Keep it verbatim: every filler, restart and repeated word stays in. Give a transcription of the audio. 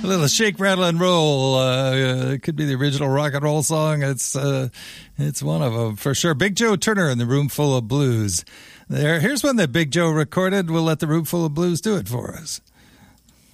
little shake, rattle, and roll. Uh, it could be the original rock and roll song. It's uh, it's one of them for sure. Big Joe Turner and the Room Full of Blues. There, here's one that Big Joe recorded. We'll let the Room Full of Blues do it for us.